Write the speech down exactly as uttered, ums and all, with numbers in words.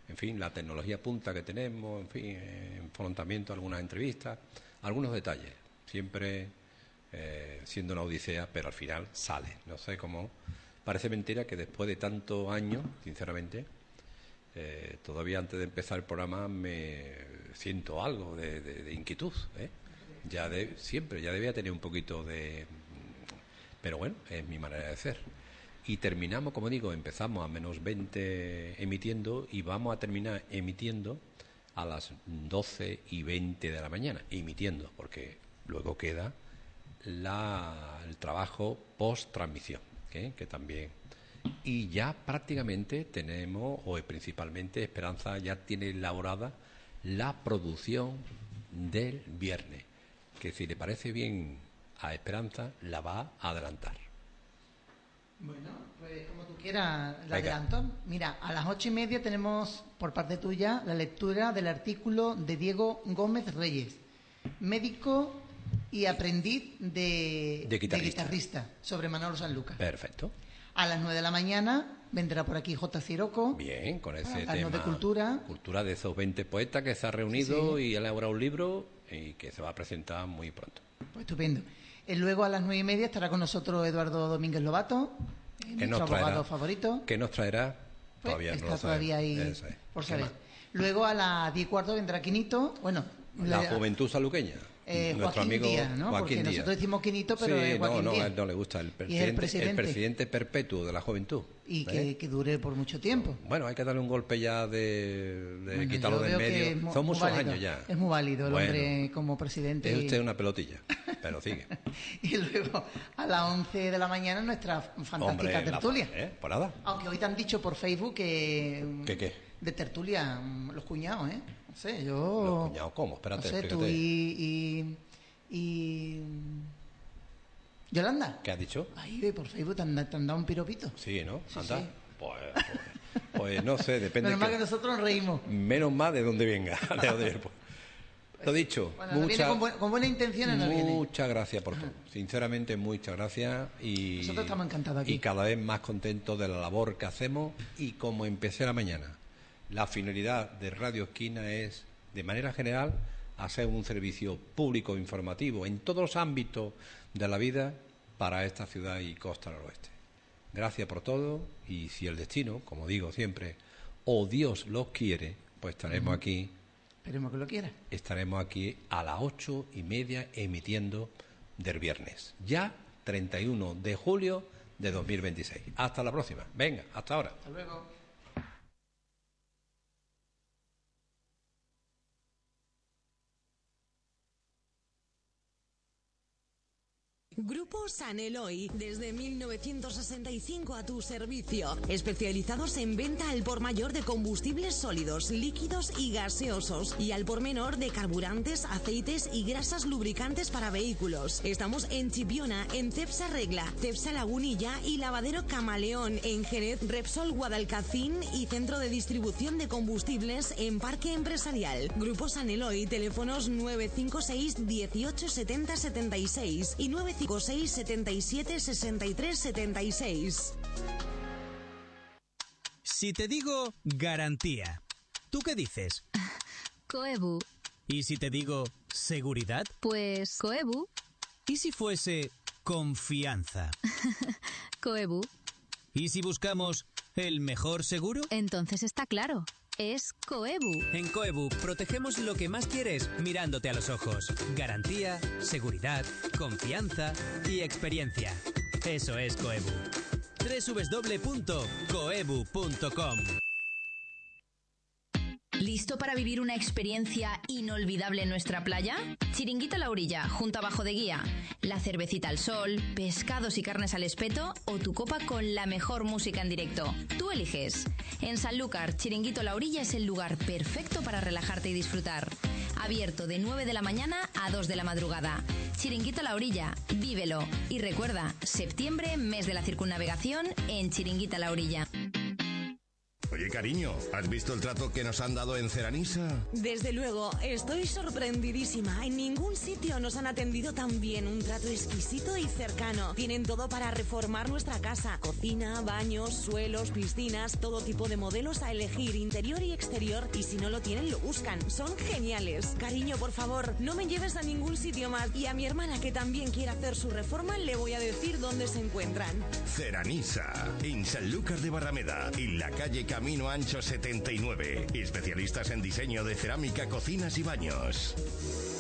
en fin, la tecnología punta que tenemos, en fin, enfrentamiento a algunas entrevistas, algunos detalles, siempre eh, siendo una odisea, pero al final sale. No sé cómo, parece mentira que después de tantos años, sinceramente, eh, todavía antes de empezar el programa me siento algo de, de, de inquietud, ¿eh? Ya de, siempre, ya debía tener un poquito de... Pero bueno, es mi manera de ser. Y terminamos, como digo, empezamos a menos veinte emitiendo y vamos a terminar emitiendo a las doce y veinte de la mañana, emitiendo, porque luego queda la, el trabajo post-transmisión, ¿eh? Que también... Y ya prácticamente tenemos, o principalmente Esperanza ya tiene elaborada la producción del viernes, que si le parece bien a Esperanza, la va a adelantar. Bueno, pues como tú quieras, la adelanto. Mira, a las ocho y media tenemos por parte tuya la lectura del artículo de Diego Gómez Reyes, médico y aprendiz de, de, guitarrista. de guitarrista, sobre Manolo Sanlúcar. Perfecto. A las nueve de la mañana vendrá por aquí J. Ciroco. Bien, con ese tema de cultura. Cultura de esos veinte poetas que se han reunido sí. y han elaborado un libro y que se va a presentar muy pronto. Pues estupendo. Y luego a las nueve y media estará con nosotros Eduardo Domínguez Lobato, que nuestro nos traerá, abogado favorito. ¿Qué nos traerá? Pues todavía está no lo todavía ahí es. por saber. Luego a las diez y cuarto vendrá Quinito. Bueno, la le, juventud saluqueña. Eh, nuestro Joaquín amigo Díaz, ¿no? Joaquín Porque Díaz. Nosotros decimos Quinito, pero sí, es Joaquín no, no, Díaz. a él no le gusta el presidente, el presidente, el presidente perpetuo de la juventud. Y ¿eh? que, que dure por mucho tiempo. Bueno, hay que darle un golpe ya de, de bueno, quitarlo del medio. Es Son muchos válido, años ya. Es muy válido el bueno, hombre como presidente. Es usted una pelotilla, pero sigue. Y luego a las once de la mañana nuestra fantástica hombre, tertulia. La, ¿eh? Por nada. Aunque hoy te han dicho por Facebook que... ¿Qué qué? De tertulia, los cuñados, ¿eh? No sé, yo... ¿Los cuñados cómo? Espérate, no sé, explícate. tú y... y... y... ¿Yolanda? ¿Qué has dicho? Ahí por Facebook te han, te han dado un piropito. Sí, ¿no? Sí, Anda. sí. Pues, pues, pues no sé, depende. Menos mal que... que nosotros nos reímos. Menos mal de dónde venga. De dónde venga. Lo dicho, bueno, mucha, con, buen, con buena intención nos viene. Muchas gracias por todo. Sinceramente, muchas gracias. Y, nosotros estamos encantados aquí. Y cada vez más contentos de la labor que hacemos. Y como empecé la mañana, la finalidad de Radio Esquina es, de manera general, hacer un servicio público informativo en todos los ámbitos de la vida para esta ciudad y costa noroeste. Gracias por todo y si el destino, como digo siempre, o Dios los quiere, pues estaremos uh-huh. aquí. Esperemos que lo quiera. Estaremos aquí a las ocho y media emitiendo del viernes. Ya treinta y uno de julio de dos mil veintiséis. Hasta la próxima. Venga, hasta ahora. Hasta luego. Grupo San Eloy, desde mil novecientos sesenta y cinco a tu servicio. Especializados en venta al por mayor de combustibles sólidos, líquidos y gaseosos. Y al por menor de carburantes, aceites y grasas lubricantes para vehículos. Estamos en Chipiona, en Cepsa Regla, Cepsa Lagunilla y Lavadero Camaleón, en Jerez, Repsol Guadalcacín y Centro de Distribución de Combustibles en Parque Empresarial. Grupo San Eloy, teléfonos nueve cinco seis, dieciocho, setenta, setenta y seis y nueve cinco seis, setenta y siete, sesenta y tres, setenta y seis. Si te digo garantía, ¿tú qué dices? Coebu. ¿Y si te digo seguridad? Pues Coebu. ¿Y si fuese confianza? Coebu. ¿Y si buscamos el mejor seguro? Entonces está claro. Es Coebu. En Coebu protegemos lo que más quieres mirándote a los ojos. Garantía, seguridad, confianza y experiencia. Eso es Coebu. doble u doble u doble u punto coebu punto com. ¿Listo para vivir una experiencia inolvidable en nuestra playa? Chiringuito a la orilla, junto a Bajo de Guía. La cervecita al sol, pescados y carnes al espeto o tu copa con la mejor música en directo. Tú eliges. En Sanlúcar, Chiringuito a la orilla es el lugar perfecto para relajarte y disfrutar. Abierto de nueve de la mañana a dos de la madrugada. Chiringuito a la orilla, vívelo. Y recuerda, septiembre, mes de la circunnavegación en Chiringuito a la orilla. Oye, cariño, ¿has visto el trato que nos han dado en Ceranisa? Desde luego, estoy sorprendidísima. En ningún sitio nos han atendido tan bien. Un trato exquisito y cercano. Tienen todo para reformar nuestra casa. Cocina, baños, suelos, piscinas, todo tipo de modelos a elegir, interior y exterior. Y si no lo tienen, lo buscan. Son geniales. Cariño, por favor, no me lleves a ningún sitio más. Y a mi hermana, que también quiere hacer su reforma, le voy a decir dónde se encuentran. Ceranisa, en Sanlúcar de Barrameda, en la calle Camino Ancho setenta y nueve. Especialistas en diseño de cerámica, cocinas y baños.